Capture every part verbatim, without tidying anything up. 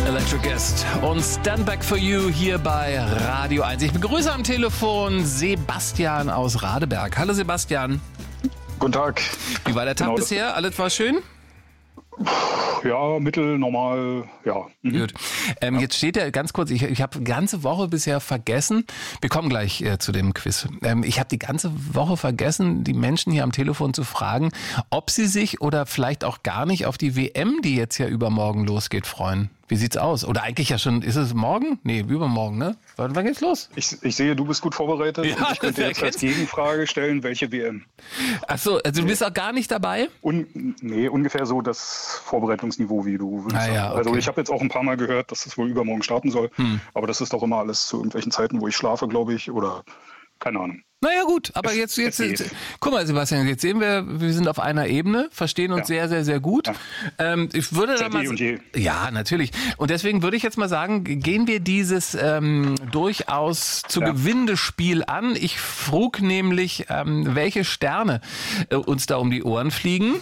Electric Guest und Stand Back for You hier bei Radio eins. Ich begrüße am Telefon Sebastian aus Radeberg. Hallo Sebastian. Guten Tag. Wie war der Tag genau, bisher? Alles war schön? Ja, mittel, normal, ja. Mhm. Gut. Ähm, ja. Jetzt steht ja ganz kurz, ich, ich habe die ganze Woche bisher vergessen, wir kommen gleich äh, zu dem Quiz. Ähm, ich habe die ganze Woche vergessen, die Menschen hier am Telefon zu fragen, ob sie sich oder vielleicht auch gar nicht auf die W M, die jetzt ja übermorgen losgeht, freuen. Wie sieht's aus? Oder eigentlich ja schon, ist es morgen? Nee, übermorgen, ne? Wann, wann geht's los? Ich, ich sehe, du bist gut vorbereitet. Ja, und ich könnte jetzt als Gegenfrage stellen, welche W M? Ach so, also du bist auch gar nicht dabei? Un, nee, ungefähr so das Vorbereitungsniveau wie du, würde ah, ich sagen. Ja, okay. Also ich habe jetzt auch ein paar Mal gehört, dass es wohl übermorgen starten soll. Hm. Aber das ist doch immer alles zu irgendwelchen Zeiten, wo ich schlafe, glaube ich, oder keine Ahnung. Naja gut, aber es, jetzt, jetzt, jetzt jetzt guck mal Sebastian, jetzt sehen wir, wir sind auf einer Ebene, verstehen uns ja. sehr, sehr, sehr gut. Ja. Ähm, ich würde da mal, eh und je. Ja, natürlich. Und deswegen würde ich jetzt mal sagen, gehen wir dieses ähm, durchaus zu ja. gewinnende Spiel an. Ich frug nämlich, ähm, welche Sterne äh, uns da um die Ohren fliegen.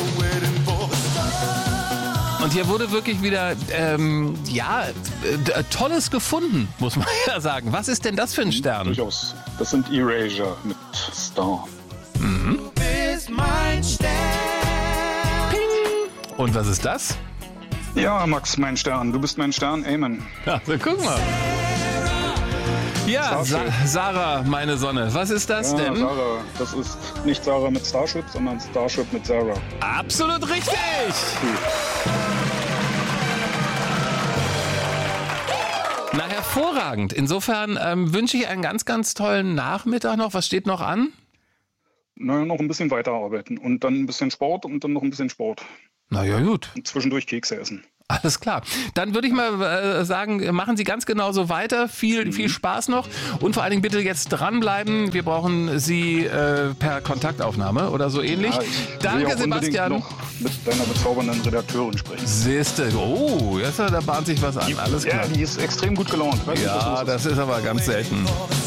Und hier wurde wirklich wieder, ähm, ja, äh, Tolles gefunden, muss man ja sagen. Was ist denn das für ein Stern? Durchaus. Das sind Erasure mit Star. Mhm. Du bist mein Stern. Ping. Und was ist das? Ja, Max, mein Stern. Du bist mein Stern. Amen. Ja, so, guck mal. Ja, Sa- Sarah, meine Sonne. Was ist das ja, denn? Sarah. Das ist nicht Sarah mit Starship, sondern Starship mit Sarah. Absolut richtig! Na, hervorragend. Insofern ähm, wünsche ich einen ganz, ganz tollen Nachmittag noch. Was steht noch an? Na, noch ein bisschen weiterarbeiten und dann ein bisschen Sport und dann noch ein bisschen Sport. Na ja, gut. Und zwischendurch Kekse essen. Alles klar. Dann würde ich mal äh, sagen, machen Sie ganz genau so weiter. Viel, mhm. viel Spaß noch. Und vor allen Dingen bitte jetzt dranbleiben. Wir brauchen Sie äh, per Kontaktaufnahme oder so ähnlich. Ja, Danke, Sebastian. Noch mit deiner bezaubernden Redakteurin sprechen. Siehste. Oh, jetzt da bahnt sich was an. Alles klar. Ja, die ist extrem gut gelaunt. Weißt ja, du, das ist aber ganz selten.